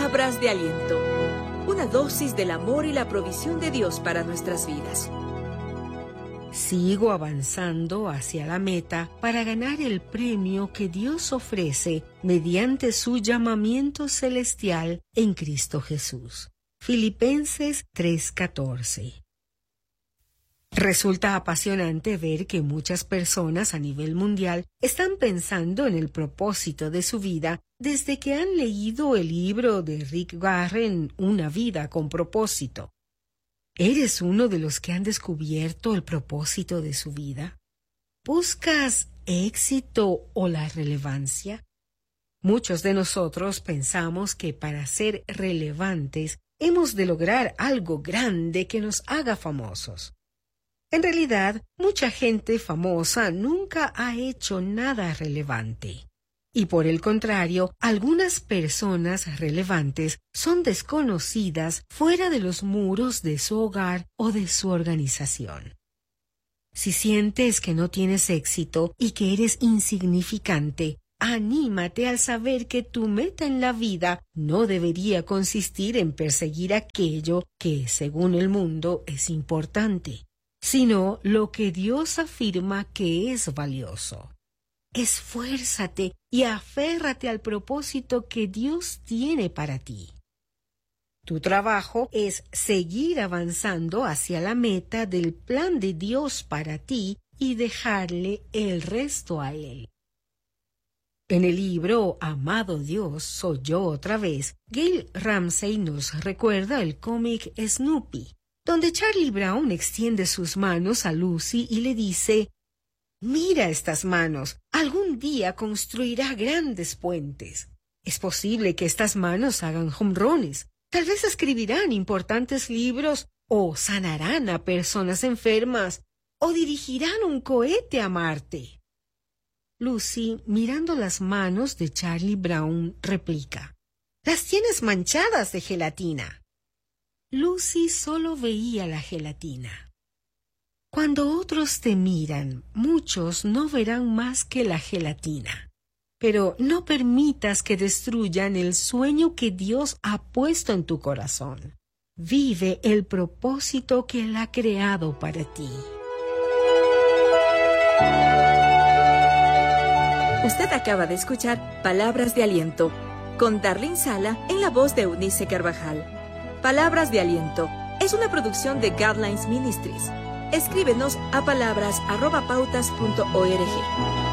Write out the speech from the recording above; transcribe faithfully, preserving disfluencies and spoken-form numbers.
Palabras de aliento. Una dosis del amor y la provisión de Dios para nuestras vidas. Sigo avanzando hacia la meta para ganar el premio que Dios ofrece mediante su llamamiento celestial en Cristo Jesús. Filipenses tres catorce. Resulta apasionante ver que muchas personas a nivel mundial están pensando en el propósito de su vida desde que han leído el libro de Rick Warren, Una vida con propósito. ¿Eres uno de los que han descubierto el propósito de su vida? ¿Buscas éxito o la relevancia? Muchos de nosotros pensamos que para ser relevantes hemos de lograr algo grande que nos haga famosos. En realidad, mucha gente famosa nunca ha hecho nada relevante. Y por el contrario, algunas personas relevantes son desconocidas fuera de los muros de su hogar o de su organización. Si sientes que no tienes éxito y que eres insignificante, anímate al saber que tu meta en la vida no debería consistir en perseguir aquello que, según el mundo, es importante, sino lo que Dios afirma que es valioso. Esfuérzate y aférrate al propósito que Dios tiene para ti. Tu trabajo es seguir avanzando hacia la meta del plan de Dios para ti y dejarle el resto a Él. En el libro Amado Dios, soy yo otra vez, Gail Ramsey nos recuerda el cómic Snoopy, donde Charlie Brown extiende sus manos a Lucy y le dice: «Mira estas manos, algún día construirá grandes puentes. Es posible que estas manos hagan jonrones, tal vez escribirán importantes libros o sanarán a personas enfermas o dirigirán un cohete a Marte». Lucy, mirando las manos de Charlie Brown, replica: «Las tienes manchadas de gelatina». Lucy solo veía la gelatina. Cuando otros te miran, muchos no verán más que la gelatina. Pero no permitas que destruyan el sueño que Dios ha puesto en tu corazón. Vive el propósito que Él ha creado para ti. Usted acaba de escuchar Palabras de Aliento con Darlene Sala en la voz de Eunice Carvajal. Palabras de Aliento es una producción de Guidelines Ministries. Escríbenos a palabras arroba pautas punto org.